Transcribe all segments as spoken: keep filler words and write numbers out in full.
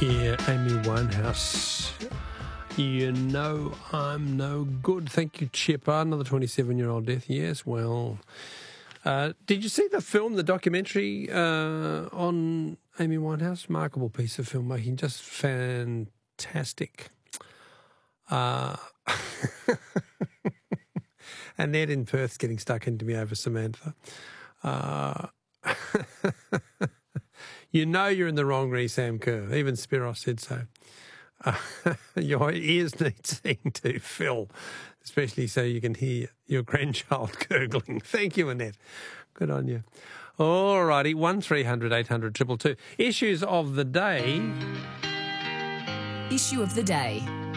Yeah, Amy Winehouse. You know I'm no good. Thank you, Chipper. Another twenty-seven-year-old death. Yes, well... Uh, did you see the film, the documentary uh, on Amy Winehouse? Remarkable piece of filmmaking. Just fantastic. Uh, and Ned in Perth's getting stuck into me over Samantha. Uh, you know you're in the wrong re Sam Kerr. Even Spiros said so. Uh, your ears need seeing to, Phil, especially so you can hear your grandchild gurgling. Thank you, Annette. Good on you. All righty, one three hundred eight hundred two two two. Issues of the day. Issue of the day.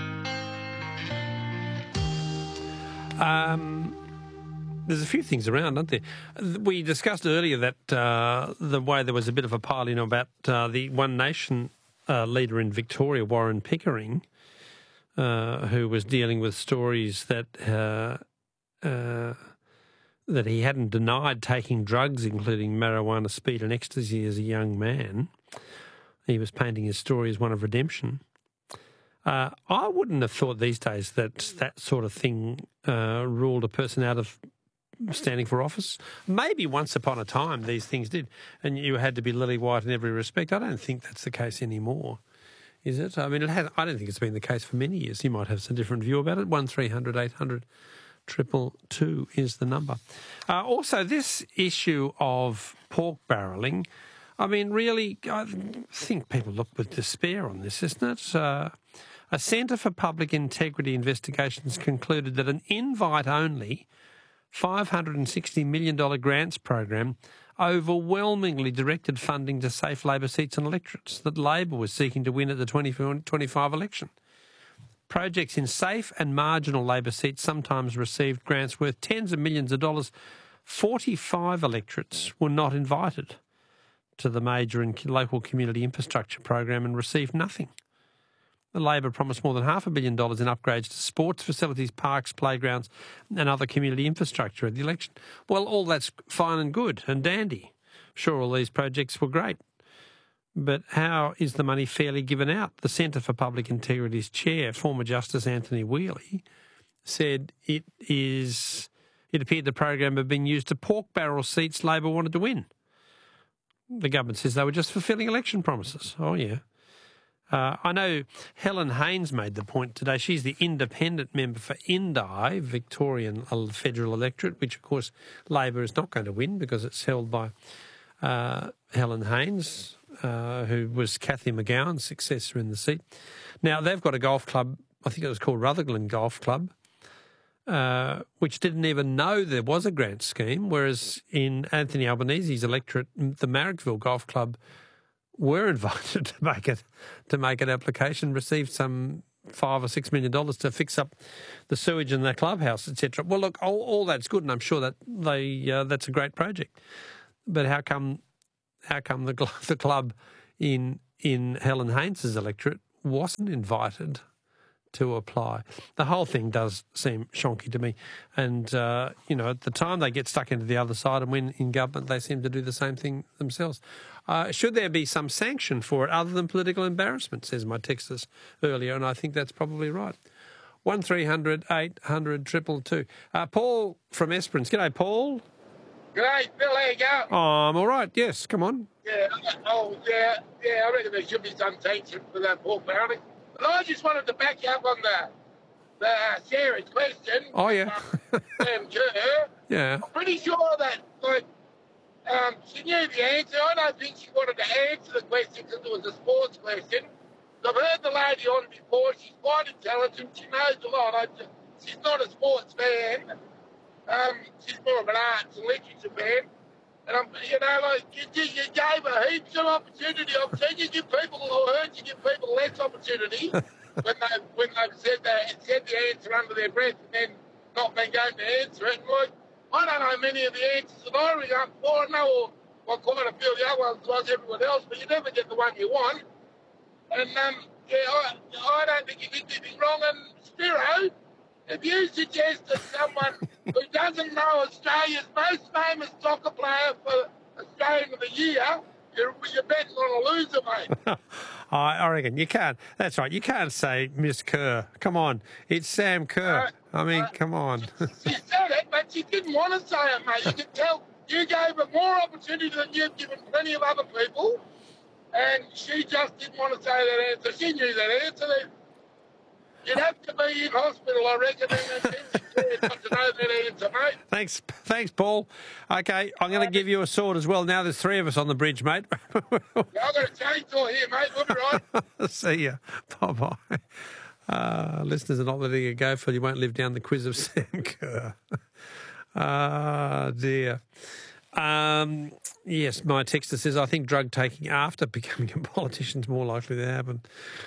Um, there's a few things around, aren't there? We discussed earlier that uh, the way there was a bit of a pile in about uh, the One Nation uh, leader in Victoria, Warren Pickering, uh, who was dealing with stories that uh, uh, that he hadn't denied taking drugs, including marijuana, speed and ecstasy as a young man. He was painting his story as one of redemption. Uh, I wouldn't have thought these days that that sort of thing uh, ruled a person out of standing for office. Maybe once upon a time these things did, and you had to be lily white in every respect. I don't think that's the case anymore, is it? I mean, it has. I don't think it's been the case for many years. You might have some different view about it. One three hundred eight hundred triple two is the number. Uh, also, this issue of pork barrelling. I mean, really, I think people look with despair on this, isn't it? Uh, a Centre for Public Integrity Investigations concluded that an invite-only five hundred sixty million dollars grants program overwhelmingly directed funding to safe Labor seats and electorates that Labor was seeking to win at the twenty twenty-five election. Projects in safe and marginal Labor seats sometimes received grants worth tens of millions of dollars. forty-five electorates were not invited to the major and local community infrastructure program and received nothing. The Labor promised more than half a billion dollars in upgrades to sports facilities, parks, playgrounds and other community infrastructure at the election. Well, all that's fine and good and dandy. Sure, all these projects were great. But how is the money fairly given out? The Centre for Public Integrity's chair, former Justice Anthony Whealy, said it is. It appeared the program had been used to pork barrel seats Labor wanted to win. The government says they were just fulfilling election promises. Oh, yeah. Uh, I know Helen Haynes made the point today. She's the independent member for Indi, Victorian Federal Electorate, which, of course, Labor is not going to win because it's held by uh, Helen Haynes, uh, who was Cathy McGowan's successor in the seat. Now, they've got a golf club, I think it was called Rutherglen Golf Club, uh, which didn't even know there was a grant scheme, whereas in Anthony Albanese's electorate, the Marrickville Golf Club were invited to make it to make an application, received some five or six million dollars to fix up the sewage in their clubhouse, et cetera. Well, look, all, all that's good, and I'm sure that they uh, that's a great project. But how come how come the the club in in Helen Haynes's electorate wasn't invited to apply? The whole thing does seem shonky to me. And, uh, you know, at the time they get stuck into the other side and when in government they seem to do the same thing themselves. Uh, should there be some sanction for it other than political embarrassment, says my texters earlier, and I think that's probably right. one three hundred eight hundred two two two. Uh, Paul from Esperance. G'day, Paul. G'day, Bill, how you going? Oh, I'm all right, yes, come on. Yeah, oh, yeah, yeah, I reckon there should be some sanction for that pork barrelling. But I just wanted to back you up on the, the uh, Sarah's question. Oh, yeah. Um, Sam Kerr. Yeah. I'm pretty sure that, like, um, she knew the answer. I don't think she wanted to answer the question because it was a sports question. I've heard the lady on before. She's quite intelligent. She knows a lot. I just, she's not a sports fan. Um, she's more of an arts and literature fan. And I'm, you know, like, you, you gave her heaps of opportunity. I've seen you give people, or heard you give people less opportunity when they when they've said that said the answer under their breath and then not been going to answer it. And like, I don't know many of the answers that I ring up for. I know well, quite a few of the other ones like everyone else, but you never get the one you want. And um, yeah, I, I don't think you did anything wrong. And Spiro, if you suggested someone who doesn't know Australia's most famous soccer player for Australian of the Year, you're, you're betting on a loser, mate. I I reckon you can't. That's right. You can't say Miss Kerr. Come on, it's Sam Kerr. Uh, I mean, uh, come on. She said it, but she didn't want to say it, mate. You could tell you gave her more opportunity than you've given plenty of other people, and she just didn't want to say that answer. She knew that answer. You'd have to be in hospital, I reckon, in intensive care not to know that answer, mate. Thanks, thanks, Paul. Okay, I'm going to give you a sword as well. Now there's three of us on the bridge, mate. Yeah, I've got a chainsaw here, mate. We'll be right. See ya. Bye-bye. Uh, listeners are not letting it go, for you won't live down the quiz of Sam Kerr. Ah, dear. Um, yes, my texter says, I think drug taking after becoming a politician is more likely to happen.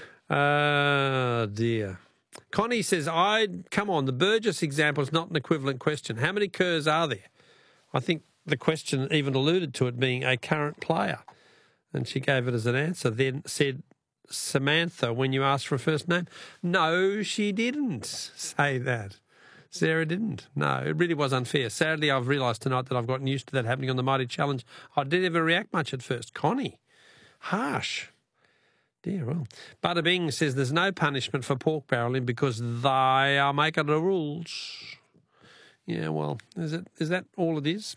Ah, dear. Connie says, I come on, the Burgess example is not an equivalent question. How many Kerrs are there? I think the question even alluded to it being a current player. And she gave it as an answer, then said, Samantha, when you asked for a first name. No, she didn't say that. Sarah didn't. No, it really was unfair. Sadly, I've realised tonight that I've gotten used to that happening on the Mighty Challenge. I didn't ever react much at first. Connie, harsh. Dear, well. Bada Bing says there's no punishment for pork barrelling because they are making the rules. Yeah, well, is it? Is that all it is?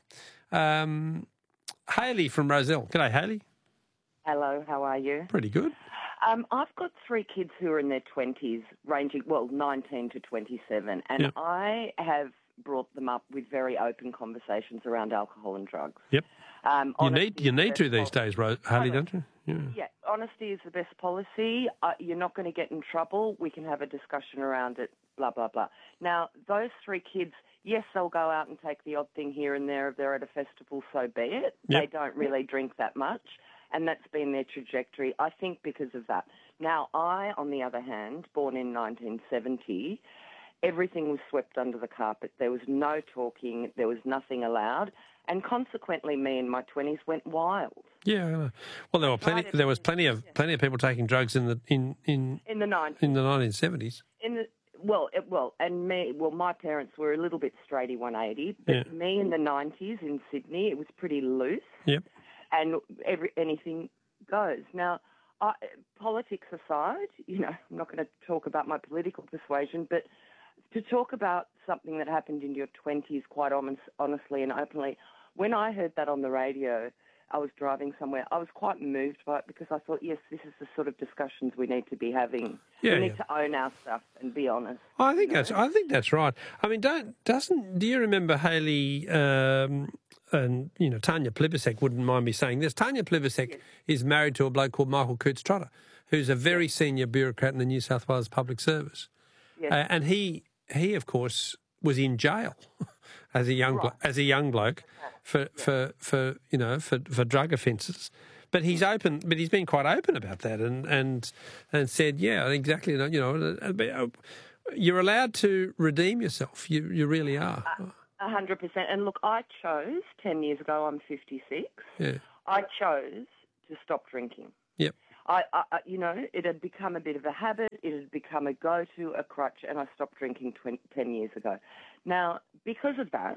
Um, Hayley from Roselle. G'day, Hayley. Hello, how are you? Pretty good. Um, I've got three kids who are in their twenties, ranging, well, nineteen to twenty-seven, and Yep. I have brought them up with very open conversations around alcohol and drugs. Yep. Um, You honesty need you is the need to best these policy. days, Ro- Hayley, don't you? Yeah. Yeah, honesty is the best policy. Uh, you're not going to get in trouble. We can have a discussion around it, blah, blah, blah. Now, those three kids, yes, they'll go out and take the odd thing here and there if they're at a festival, so be it. Yep. They don't really drink that much, and that's been their trajectory, I think, because of that. Now, I, on the other hand, born in nineteen seventy, everything was swept under the carpet. There was no talking. There was nothing allowed. And consequently, me in my twenties went wild. Yeah, I know. Well, there were plenty. There was plenty of plenty of people taking drugs in the in in In the nineties. in the nineteen seventies. In the, well, it, well, and me, well, my parents were a little bit straighty one eighty, but Yeah. me in the nineties in Sydney, it was pretty loose, Yep. and every anything goes. Now, I, politics aside, you know, I'm not going to talk about my political persuasion, but to talk about something that happened in your twenties, quite honest, honestly and openly, when I heard that on the radio, I was driving somewhere, I was quite moved by it because I thought, yes, this is the sort of discussions we need to be having. Yeah, we need yeah. to own our stuff and be honest. I think you know? that's. I think that's right. I mean, don't doesn't. Do you remember Hayley? Um, and you know, Tanya Plibersek wouldn't mind me saying this. Tanya Plibersek Yes. is married to a bloke called Michael Coots Trotter, who's a very senior bureaucrat in the New South Wales Public Service, Yes. uh, and he he of course was in jail as a young blo- Right. as a young bloke for for, for you know for, for drug offences. But he's open. But he's been quite open about that, and and and said, yeah, exactly. You know, uh, you're allowed to redeem yourself. You you really are. A hundred percent. And look, I chose ten years ago. I'm fifty-six. Yeah. I chose to stop drinking. Yep. I, I, I- you know, it had become a bit of a habit. It had become a go-to, a crutch, and I stopped drinking twenty, ten years ago. Now, because of that,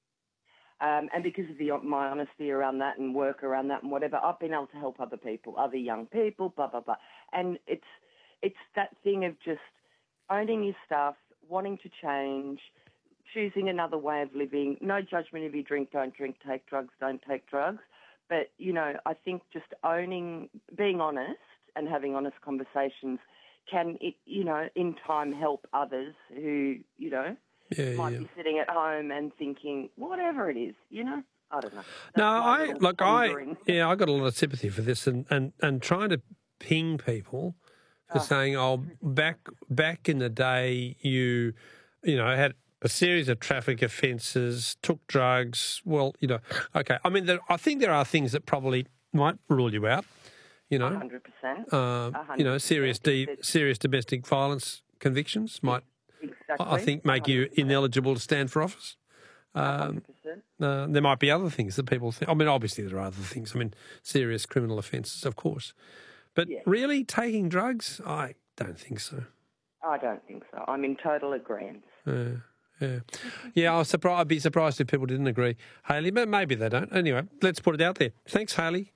um, and because of the, my honesty around that and work around that and whatever, I've been able to help other people, other young people, blah blah blah. And it's it's that thing of just owning your stuff, wanting to change, choosing another way of living. No judgment if you drink, don't drink, take drugs, don't take drugs. But, you know, I think just owning, being honest and having honest conversations can, it, you know, in time help others who, you know, Yeah, might yeah. be sitting at home and thinking, whatever it is, you know, I don't know. That's No, my I little look. I pondering. yeah, I got a lot of sympathy for this, and and and trying to ping people for saying, oh, back back in the day, you you know had a series of traffic offences, took drugs. Well, you know, okay. I mean, there, I think there are things that probably might rule you out. You know, one hundred percent. uh, you know, serious de- serious domestic violence convictions might, Exactly. I think, make you ineligible to stand for office. one hundred percent. Uh, there might be other things that people think. I mean, obviously there are other things. I mean, serious criminal offences, of course. But Yeah. really, taking drugs, I don't think so. I don't think so. I'm in total agreement. Uh, yeah, yeah. I was surprised. I'd be surprised if people didn't agree, Hayley. But maybe they don't. Anyway, let's put it out there. Thanks, Hayley.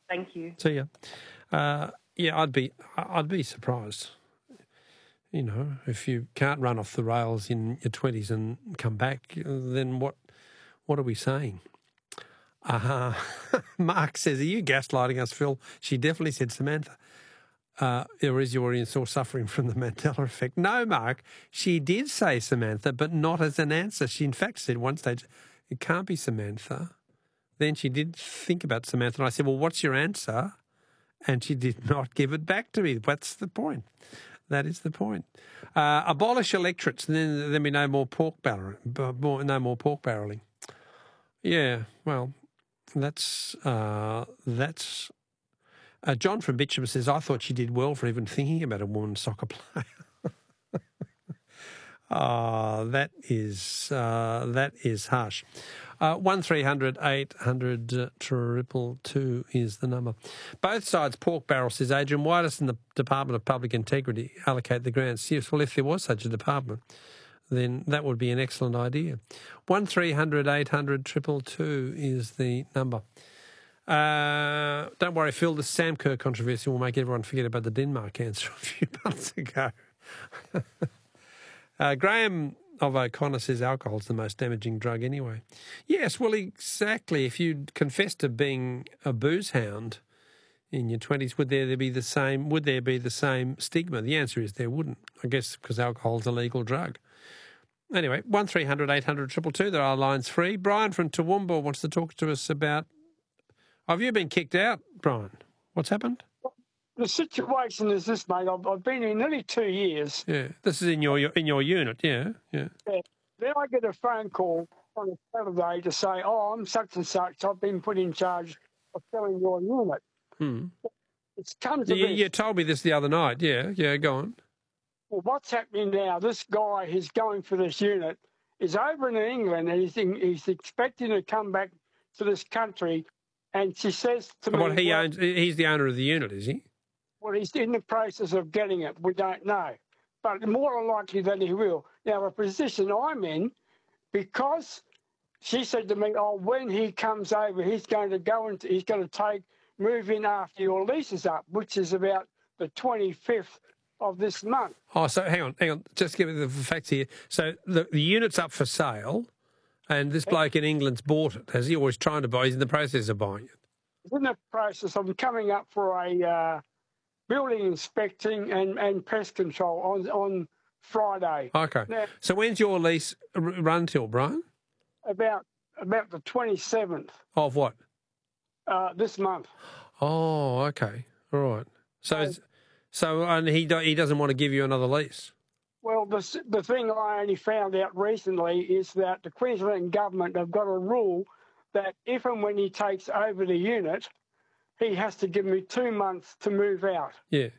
Thank you. See ya. Uh, yeah, I'd be, I'd be surprised. You know, if you can't run off the rails in your twenties and come back, then what? What are we saying? Uh, Mark says, "Are you gaslighting us, Phil?" She definitely said Samantha. Uh, or is your audience all suffering from the Mandela effect? No, Mark. She did say Samantha, but not as an answer. She, in fact, said one stage, "It can't be Samantha." Then she did think about Samantha, and I said, "Well, what's your answer?" And she did not give it back to me. That's the point. That is the point. Uh, abolish electorates, and then there'll be no more pork barreling. No more pork barreling. Yeah, well, that's uh, that's. Uh, John from Bitcham says, "I thought she did well for even thinking about a woman soccer player." Ah, uh, that is uh, that is harsh. Uh, one three hundred eight hundred uh, triple two is the number. Both sides pork barrel, says Adrian. Why doesn't the Department of Public Integrity allocate the grants? Yes, well, if there was such a department, then that would be an excellent idea. One three hundred eight hundred triple two is the number. Uh, don't worry, Phil, the Sam Kerr controversy will make everyone forget about the Denmark answer a few months ago. uh, Graham of O'Connor says alcohol's the most damaging drug anyway. Yes, well, exactly. If you confess to being a booze hound in your twenties, would there be the same? Would there be the same stigma? The answer is there wouldn't. I guess because alcohol's a legal drug. Anyway, one three hundred eight hundred triple two. There are lines free. Brian from Toowoomba wants to talk to us about. Have you been kicked out, Brian? What's happened? The situation is this, mate. I've, I've been here nearly two years. Yeah, this is in your in your unit. Yeah, yeah. yeah. Then I get a phone call on a Saturday to say, "Oh, I'm such and such. I've been put in charge of selling your unit." Hmm. It's come to you, this. you told me this the other night. Yeah, yeah. Go on. Well, what's happening now? This guy who's going for this unit is over in England, and he's in, he's expecting to come back to this country. And she says to me, "What he well, owns? He's the owner of the unit, is he?" Well, he's in the process of getting it. We don't know. But more likely than he will. Now, the position I'm in, because she said to me, "Oh, when he comes over, he's going to go and he's going to take, move in after your lease is up, which is about the twenty-fifth of this month." Oh, so hang on, hang on. Just give me the facts here. So the, the unit's up for sale, and this bloke in England's bought it. Has he always trying to buy? He's in the process of buying it. He's in the process of coming up for a uh, building inspecting and, and pest control on on Friday. Okay. Now, so when's your lease r- run till, Brian? About about the twenty-seventh. Of what? Uh, this month. Oh, okay. All right. So, so, so and he do, he doesn't want to give you another lease. Well, the the thing I only found out recently is that the Queensland government have got a rule that if and when he takes over the unit, he has to give me two months to move out. Yeah.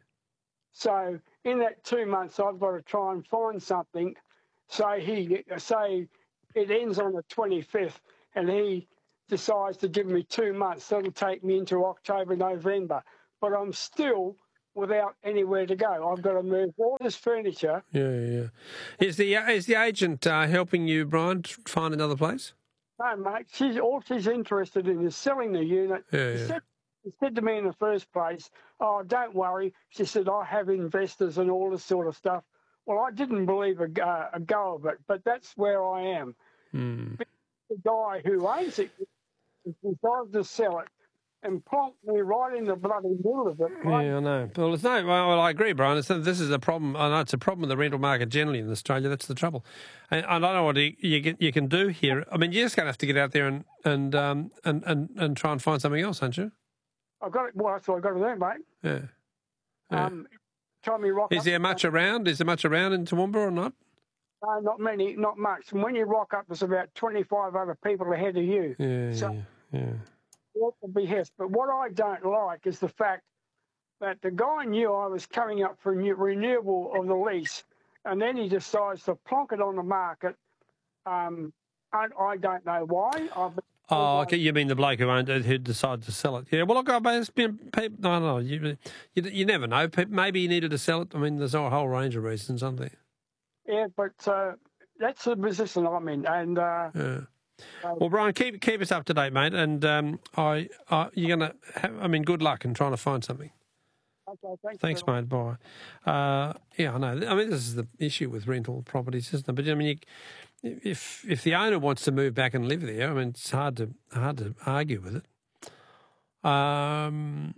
So in that two months, I've got to try and find something. So he say it ends on the twenty-fifth, and he decides to give me two months. That'll take me into October, November. But I'm still without anywhere to go. I've got to move all this furniture. Yeah, yeah. Is the is the agent uh, helping you, Brian, to find another place? No, mate. She's all she's interested in is selling the unit. Yeah, she, yeah. said, she said to me in the first place, "Oh, don't worry." She said, "I have investors and all this sort of stuff." Well, I didn't believe a, uh, a go of it, but that's where I am. Mm. The guy who owns it decided to sell it and plonked me right in the bloody middle of it. Right? Yeah, I know. Well, it's no. Well, I agree, Brian. It's, this is a problem. I know it's a problem with the rental market generally in Australia. That's the trouble. And I don't know what you you can, you can do here. I mean, you're just going to have to get out there and and um and, and, and try and find something else, aren't you? I've got it. Well, that's what I've got to do, mate. Yeah. yeah. Um, try me rock. Is up, there much around? Is there much around in Toowoomba or not? No, not many, not much. And when you rock up, there's about twenty-five other people ahead of you. Yeah, so, yeah, yeah. What the behest. But what I don't like is the fact that the guy knew I was coming up for new, renewal of the lease, and then he decides to plonk it on the market. Um, and I don't know why. I've been Oh, okay. You mean the bloke who owned it, who decided to sell it? Yeah. Well, look, it's been people. No, no. You, you, you never know. Maybe he needed to sell it. I mean, there's a whole range of reasons, aren't there? Yeah, but uh, that's the position I'm in, and uh, Yeah. Well, Brian, keep keep us up to date, mate. And um, I, I, you're gonna. Have, I mean, good luck in trying to find something. Okay, thanks. Thanks, mate. Bye. Uh, yeah, I know. I mean, this is the issue with rental properties, isn't it? But I mean, you, if if the owner wants to move back and live there, I mean, it's hard to hard to argue with it. Um.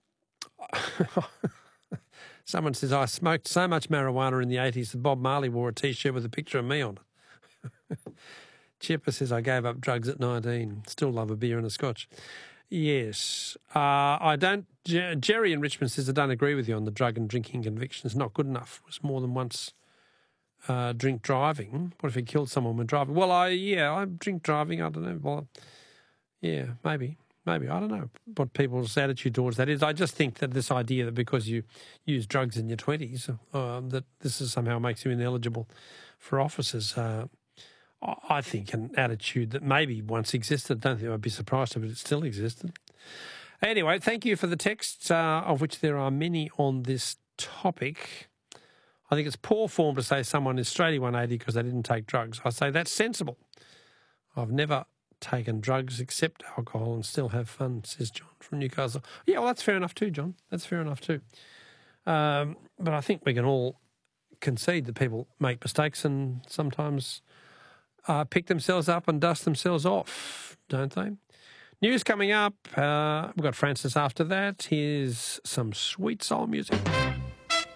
Someone says, I smoked so much marijuana in the eighties that Bob Marley wore a T-shirt with a picture of me on it. Chipper says, I gave up drugs at nineteen. Still love a beer and a scotch. Yes. Uh, I don't... Jer- Jerry in Richmond says, I don't agree with you on the drug and drinking convictions. Not good enough. It was more than once uh, drink driving. What if he killed someone when driving? Well, I yeah, I drink driving. I don't know. Well, yeah, maybe. Maybe. I don't know what people's attitude towards that is. I just think that this idea that because you use drugs in your twenties, uh, that this is somehow makes you ineligible for offices, uh, I think an attitude that maybe once existed. I don't think I'd be surprised if it still existed. Anyway, thank you for the texts, uh, of which there are many on this topic. I think it's poor form to say someone is straight one eighty because they didn't take drugs. I say that's sensible. I've never taken drugs except alcohol and still have fun, says John from Newcastle. Yeah, well, that's fair enough too, John. That's fair enough too. Um, but I think we can all concede that people make mistakes and sometimes uh, pick themselves up and dust themselves off, don't they? News coming up. Uh, we've got Francis after that. Here's some sweet soul music.